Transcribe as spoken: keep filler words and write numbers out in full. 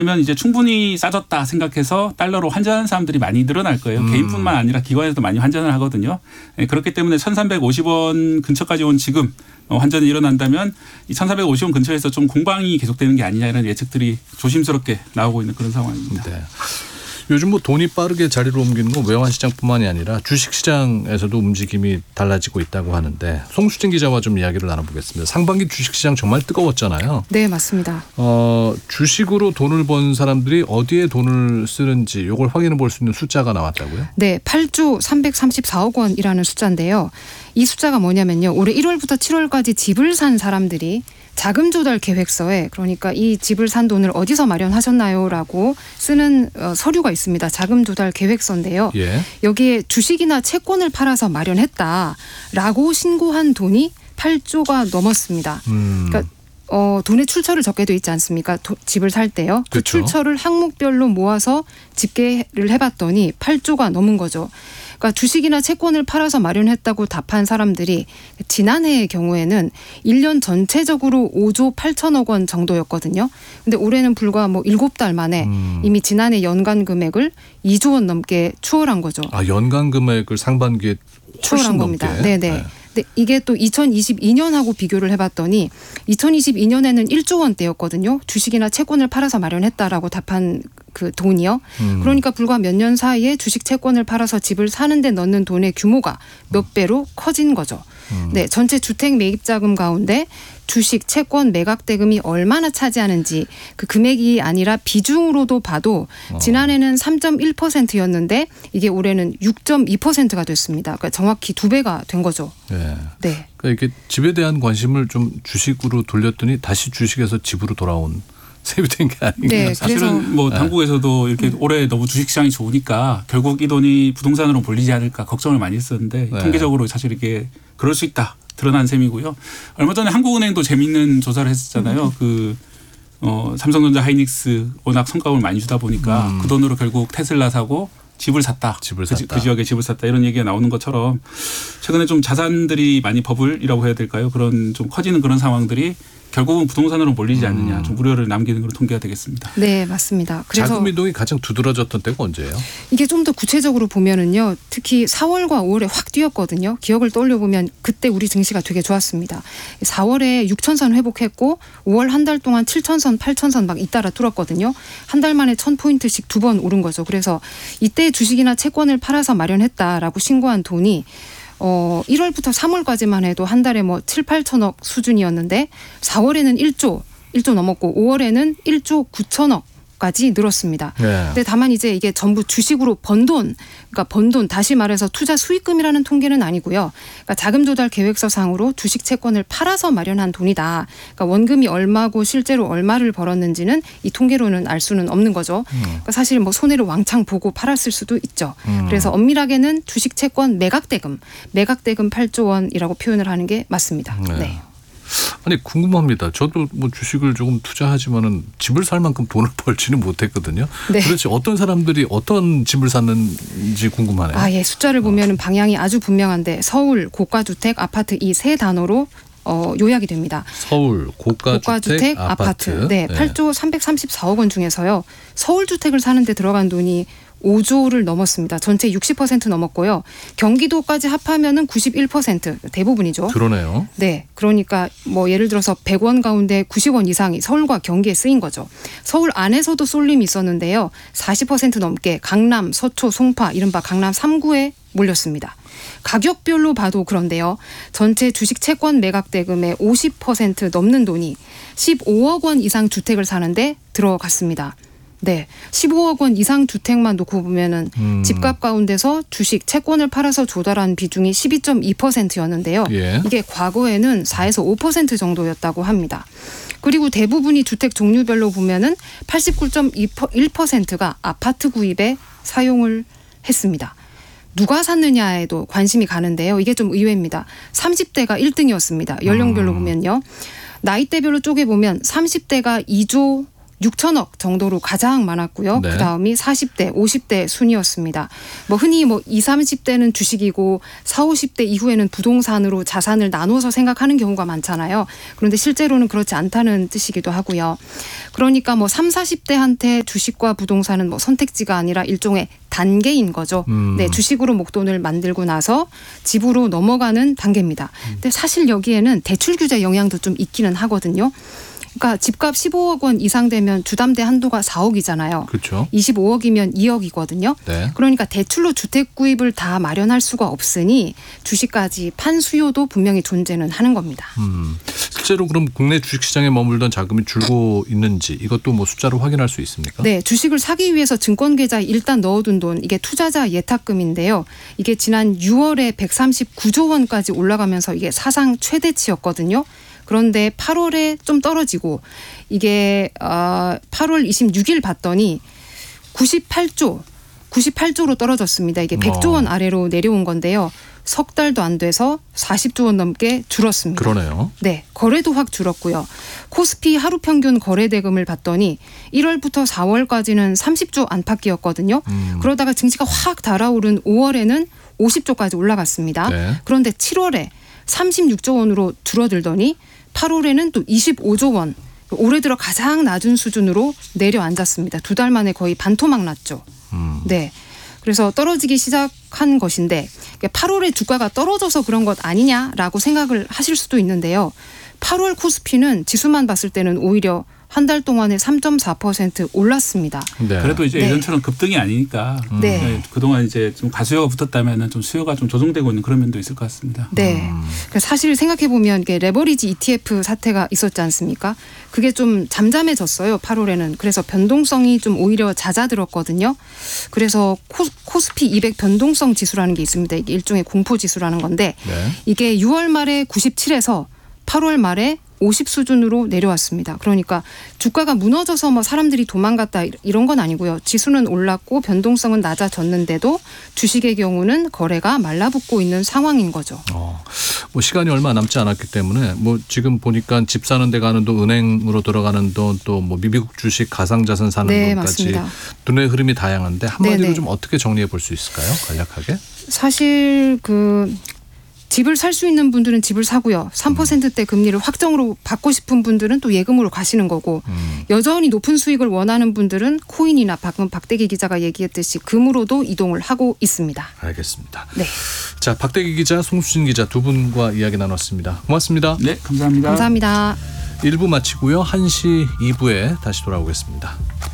그러면 이제 충분히 싸졌다 생각해서 달러로 환전하는 사람들이 많이 늘어날 거예요. 음. 개인뿐만 아니라 기관에서도 많이 환전을 하거든요. 그렇기 때문에 천삼백오십 원 근처까지 온 지금 환전이 일어난다면 이 천사백오십 원 근처에서 좀 공방이 계속되는 게 아니냐 이런 예측들이 조심스럽게 나오고 있는 그런 상황입니다. 네. 요즘 뭐 돈이 빠르게 자리를 옮기는 건 외환시장뿐만이 아니라 주식시장에서도 움직임이 달라지고 있다고 하는데 송수진 기자와 좀 이야기를 나눠보겠습니다. 상반기 주식시장 정말 뜨거웠잖아요. 네, 맞습니다. 어, 주식으로 돈을 번 사람들이 어디에 돈을 쓰는지 이걸 확인해 볼 수 있는 숫자가 나왔다고요? 네, 팔조 삼백삼십사억 원이라는 숫자인데요. 이 숫자가 뭐냐면요. 올해 일월부터 칠월까지 집을 산 사람들이 자금 조달 계획서에 그러니까 이 집을 산 돈을 어디서 마련하셨나요라고 쓰는 서류가 있습니다. 자금 조달 계획서인데요. 예. 여기에 주식이나 채권을 팔아서 마련했다라고 신고한 돈이 팔조가 넘었습니다. 음. 그러니까 어, 돈의 출처를 적게 돼 있지 않습니까? 도, 집을 살 때요. 그 그렇죠. 출처를 항목별로 모아서 집계를 해봤더니 팔조가 넘은 거죠. 그러니까 주식이나 채권을 팔아서 마련했다고 답한 사람들이 지난해의 경우에는 일 년 전체적으로 오조 팔천억 원 정도였거든요. 근데 올해는 불과 뭐 일곱 달 만에 음. 이미 지난해 연간 금액을 이조 원 넘게 추월한 거죠. 아, 연간 금액을 상반기에 훨씬 추월한 넘게. 겁니다. 네네. 네. 근데 이게 또 이천이십이 년하고 비교를 해봤더니 이천이십이 년에는 일조 원대였거든요. 주식이나 채권을 팔아서 마련했다라고 답한 그 돈이요. 음. 그러니까 불과 몇 년 사이에 주식 채권을 팔아서 집을 사는 데 넣는 돈의 규모가 몇 배로 커진 거죠. 음. 네, 전체 주택 매입 자금 가운데 주식, 채권, 매각 대금이 얼마나 차지하는지 그 금액이 아니라 비중으로도 봐도 어. 지난해는 삼 점 일 퍼센트였는데 이게 올해는 육 점 이 퍼센트가 됐습니다. 그러니까 정확히 두 배가 된 거죠. 네. 네. 그러니까 이게 집에 대한 관심을 좀 주식으로 돌렸더니 다시 주식에서 집으로 돌아온 셈이 된 게 아닌가. 네, 사실은 뭐 당국에서도 이렇게 음. 올해 너무 주식시장이 좋으니까 결국 이 돈이 부동산으로 몰리지 않을까 걱정을 많이 했었는데 네. 통계적으로 사실 이게 그럴 수 있다 드러난 셈이고요. 얼마 전에 한국은행도 재미있는 조사를 했었잖아요. 음. 그 어, 삼성전자 하이닉스 워낙 성과를 많이 주다 보니까 음. 그 돈으로 결국 테슬라 사고 집을 샀다. 집을 그, 샀다. 그 지역에 집을 샀다. 이런 얘기가 나오는 것처럼 최근에 좀 자산들이 많이 버블이라고 해야 될까요? 그런 좀 커지는 그런 상황들이 결국은 부동산으로 몰리지 않느냐. 음. 좀 우려를 남기는 그런 통계가 되겠습니다. 네, 맞습니다. 그래서 자금 이동이 가장 두드러졌던 때가 언제예요? 이게 좀 더 구체적으로 보면은요. 특히 사월과 오월에 확 뛰었거든요. 기억을 떠올려보면 그때 우리 증시가 되게 좋았습니다. 사월에 육천선 회복했고 오월 한 달 동안 칠천선, 팔천선 막 잇따라 뚫었거든요. 한 달 만에 천 포인트씩 두 번 오른 거죠. 그래서 이때 주식이나 채권을 팔아서 마련했다라고 신고한 돈이 어, 일월부터 삼월까지만 해도 한 달에 뭐 칠, 팔천억 수준이었는데 사월에는 일조, 일조 넘었고 오월에는 일조 구천억까지 늘었습니다. 네. 근데 다만 이제 이게 전부 주식으로 번 돈, 그러니까 번 돈 다시 말해서 투자 수익금이라는 통계는 아니고요. 그러니까 자금 조달 계획서 상으로 주식 채권을 팔아서 마련한 돈이다. 그러니까 원금이 얼마고 실제로 얼마를 벌었는지는 이 통계로는 알 수는 없는 거죠. 음. 그러니까 사실 뭐 손해를 왕창 보고 팔았을 수도 있죠. 음. 그래서 엄밀하게는 주식 채권 매각 대금, 매각 대금 팔조 원이라고 표현을 하는 게 맞습니다. 네. 네. 아니 궁금합니다. 저도 뭐 주식을 조금 투자하지만은 집을 살 만큼 돈을 벌지는 못했거든요. 네. 도대체 어떤 사람들이 어떤 집을 샀는지 궁금하네요. 아, 예. 숫자를 보면은 방향이 아주 분명한데 서울 고가주택 아파트 이 세 단어로 어, 요약이 됩니다. 서울 고가주택, 고가주택 아파트. 아파트. 네, 네. 팔조 삼백삼십사억 원 중에서요. 서울 주택을 사는 데 들어간 돈이 오조를 넘었습니다. 전체 육십 퍼센트 넘었고요. 경기도까지 합하면은 구십일 퍼센트 대부분이죠. 그러네요. 네. 그러니까 뭐 예를 들어서 백 원 가운데 구십 원 이상이 서울과 경기에 쓰인 거죠. 서울 안에서도 쏠림이 있었는데요. 사십 퍼센트 넘게 강남, 서초, 송파 이른바 강남 삼 구에 몰렸습니다. 가격별로 봐도 그런데요. 전체 주식 채권 매각 대금의 오십 퍼센트 넘는 돈이 십오억 원 이상 주택을 사는데 들어갔습니다. 네, 십오억 원 이상 주택만 놓고 보면은 음. 집값 가운데서 주식, 채권을 팔아서 조달한 비중이 십이 점 이 퍼센트였는데요. 예. 이게 과거에는 사에서 오 퍼센트 정도였다고 합니다. 그리고 대부분이 주택 종류별로 보면은 팔십구 점 일 퍼센트가 아파트 구입에 사용을 했습니다. 누가 샀느냐에도 관심이 가는데요. 이게 좀 의외입니다. 삼십 대가 일 등이었습니다. 연령별로 보면요. 나이대별로 쪼개보면 삼십 대가 이조 육천억 정도로 가장 많았고요. 네. 그다음이 사십 대, 오십 대 순이었습니다. 뭐 흔히 뭐 이십, 삼십 대는 주식이고 사십, 오십 대 이후에는 부동산으로 자산을 나눠서 생각하는 경우가 많잖아요. 그런데 실제로는 그렇지 않다는 뜻이기도 하고요. 그러니까 뭐 삼, 사십 대한테 주식과 부동산은 뭐 선택지가 아니라 일종의 단계인 거죠. 음. 네, 주식으로 목돈을 만들고 나서 집으로 넘어가는 단계입니다. 근데 사실 여기에는 대출 규제 영향도 좀 있기는 하거든요. 그러니까 집값 십오억 원 이상 되면 주담대 한도가 사억이잖아요. 그렇죠. 이십오억이면 이억이거든요. 네. 그러니까 대출로 주택 구입을 다 마련할 수가 없으니 주식까지 판 수요도 분명히 존재는 하는 겁니다. 음, 실제로 그럼 국내 주식시장에 머물던 자금이 줄고 있는지 이것도 뭐 숫자로 확인할 수 있습니까? 네, 주식을 사기 위해서 증권 계좌에 일단 넣어둔 돈, 이게 투자자 예탁금인데요. 이게 지난 유월에 백삼십구조 원까지 올라가면서 이게 사상 최대치였거든요. 그런데 팔월에 좀 떨어지고 이게 어, 팔월 이십육일 봤더니 구십팔조, 구십팔조로 떨어졌습니다. 이게 백조 원 아래로 내려온 건데요. 석 달도 안 돼서 사십조 원 넘게 줄었습니다. 그러네요. 네, 거래도 확 줄었고요. 코스피 하루 평균 거래 대금을 봤더니 일월부터 사월까지는 삼십조 안팎이었거든요. 음. 그러다가 증시가 확 달아오른 오월에는 오십조까지 올라갔습니다. 네. 그런데 칠월에 삼십육조 원으로 줄어들더니 팔월에는 또 이십오조 원. 올해 들어 가장 낮은 수준으로 내려앉았습니다. 두 달 만에 거의 반토막 났죠. 음. 네. 그래서 떨어지기 시작한 것인데 팔월에 주가가 떨어져서 그런 것 아니냐라고 생각을 하실 수도 있는데요. 팔월 코스피는 지수만 봤을 때는 오히려 한 달 동안에 삼 점 사 퍼센트 올랐습니다. 네. 그래도 이제 네. 예전처럼 급등이 아니니까 네. 네, 그동안 이제 좀 가수요가 붙었다면 좀 수요가 좀 조정되고 있는 그런 면도 있을 것 같습니다. 네. 그러니까 사실 생각해 보면 레버리지 이티에프 사태가 있었지 않습니까? 그게 좀 잠잠해졌어요. 팔월에는. 그래서 변동성이 좀 오히려 잦아들었거든요. 그래서 코, 코스피 이백 변동성 지수라는 게 있습니다. 이게 일종의 공포 지수라는 건데 네. 이게 유월 말에 구십칠에서 팔월 말에 오십 수준으로 내려왔습니다. 그러니까 주가가 무너져서 뭐 사람들이 도망갔다 이런 건 아니고요. 지수는 올랐고 변동성은 낮아졌는데도 주식의 경우는 거래가 말라붙고 있는 상황인 거죠. 어, 뭐 시간이 얼마 남지 않았기 때문에 뭐 지금 보니까 집 사는 데 가는 돈, 은행으로 들어가는 돈, 또 뭐 미국 주식, 가상자산 사는 네, 돈까지 맞습니다. 눈의 흐름이 다양한데 한마디로 네네. 좀 어떻게 정리해 볼 수 있을까요? 간략하게. 사실 그 집을 살 수 있는 분들은 집을 사고요. 삼 퍼센트대 금리를 확정으로 받고 싶은 분들은 또 예금으로 가시는 거고 음. 여전히 높은 수익을 원하는 분들은 코인이나 방금 박대기 기자가 얘기했듯이 금으로도 이동을 하고 있습니다. 알겠습니다. 네, 자, 박대기 기자, 송수진 기자 두 분과 이야기 나눴습니다. 고맙습니다. 네, 감사합니다. 감사합니다. 일 부 마치고요. 한 시 이 부에 다시 돌아오겠습니다.